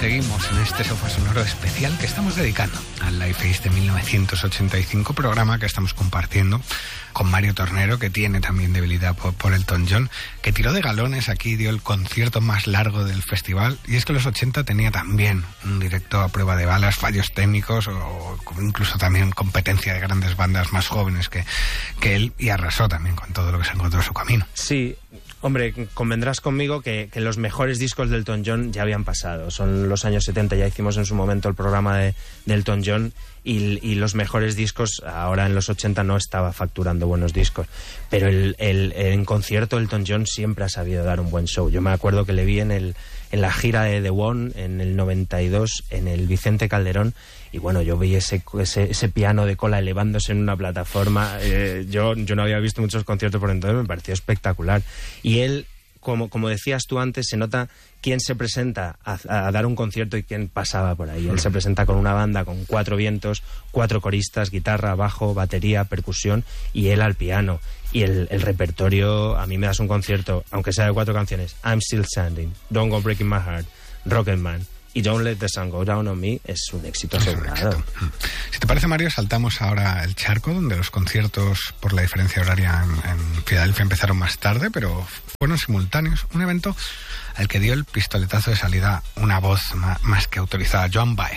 seguimos en este sofá sonoro especial que estamos dedicando al Live Aid de 1985, programa que estamos compartiendo con Mario Tornero, que tiene también debilidad por Elton John, que tiró de galones aquí, dio el concierto más largo del festival. Y es que los 80 tenía también un directo a prueba de balas, fallos técnicos o incluso también competencia de grandes bandas más jóvenes que él, y arrasó también con todo lo que se encontró en su camino. Sí. Hombre, convendrás conmigo que los mejores discos de Elton John ya habían pasado. Son los años 70, ya hicimos en su momento el programa de Elton John y los mejores discos, ahora en los 80 no estaba facturando buenos discos. Pero en concierto Elton John siempre ha sabido dar un buen show. Yo me acuerdo que le vi en la gira de The One en el 92 en el Vicente Calderón. Y bueno, yo vi ese piano de cola elevándose en una plataforma. Yo no había visto muchos conciertos por entonces, me pareció espectacular. Y él, como decías tú antes, se nota quién se presenta a dar un concierto y quién pasaba por ahí. Él se presenta con una banda con 4 vientos, 4 coristas, guitarra, bajo, batería, percusión, y él al piano. Y el repertorio, a mí me das un concierto, aunque sea de 4 canciones: I'm Still Standing, Don't Go Breaking My Heart, Rocketman y Don't Let the Sun Go Down on Me, es un éxito asegurado. Si te parece, Mario, saltamos ahora el charco, donde los conciertos, por la diferencia horaria en Filadelfia, empezaron más tarde, pero fueron simultáneos. Un evento al que dio el pistoletazo de salida una voz más que autorizada, Joan Baez.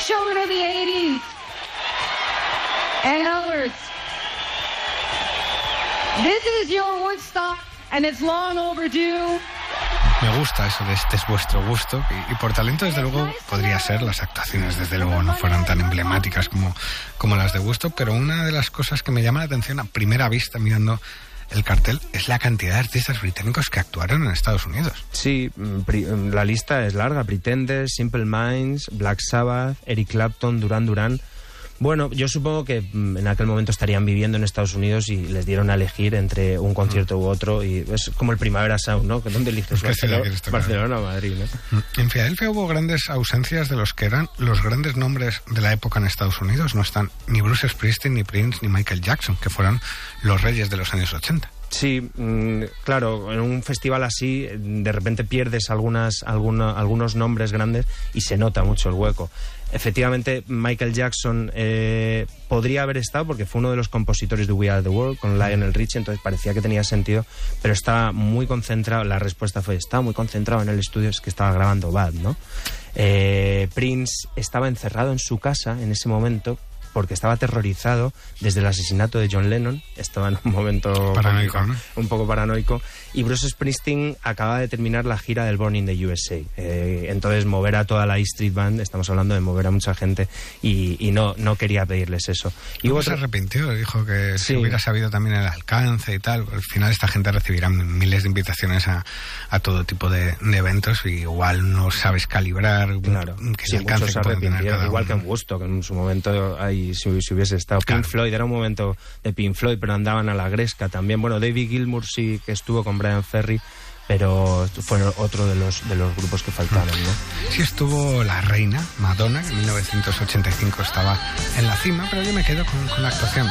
This is your Woodstock, and it's long overdue. Me gusta eso de este es vuestro gusto, y por talento desde luego podría ser. Las actuaciones desde luego no fueron tan emblemáticas como las de Woodstock, pero una de las cosas que me llama la atención a primera vista mirando el cartel es la cantidad de artistas británicos que actuaron en Estados Unidos. Sí, la lista es larga: Pretenders, Simple Minds, Black Sabbath, Eric Clapton, Duran Duran. Bueno, yo supongo que en aquel momento estarían viviendo en Estados Unidos y les dieron a elegir entre un concierto u otro, y es como el Primavera Sound, ¿no? ¿Dónde eliges? Barcelona o Madrid, ¿no? En Filadelfia hubo grandes ausencias de los que eran los grandes nombres de la época en Estados Unidos. No están ni Bruce Springsteen, ni Prince, ni Michael Jackson, que fueron los reyes de los años 80. Sí, claro, en un festival así de repente pierdes algunos nombres grandes y se nota mucho el hueco. Efectivamente, Michael Jackson podría haber estado, porque fue uno de los compositores de We Are The World con Lionel Richie, entonces parecía que tenía sentido, pero estaba muy concentrado. La respuesta fue: estaba muy concentrado en el estudio, es que estaba grabando Bad, ¿no? Prince estaba encerrado en su casa en ese momento porque estaba aterrorizado desde el asesinato de John Lennon. Estaba en un momento paranoico, ¿no? Un poco paranoico. Y Bruce Springsteen acaba de terminar la gira del Born in the USA. Entonces mover a toda la E Street Band, estamos hablando de mover a mucha gente, y no quería pedirles eso. Y se arrepintió, dijo que si hubiera sabido también el alcance y tal. Al final esta gente recibirá miles de invitaciones a todo tipo de eventos, y igual no sabes calibrar, claro, que el alcance que pueden tener cada igual uno. Que en Woodstock, que en su momento ahí si hubiese estado. Claro. Pink Floyd, era un momento de Pink Floyd, pero andaban a la gresca también. Bueno, David Gilmour sí que estuvo con Brian Ferry, pero fue otro de los grupos que faltaron, ¿no? Sí estuvo la reina, Madonna, que en 1985 estaba en la cima, pero yo me quedo con la actuación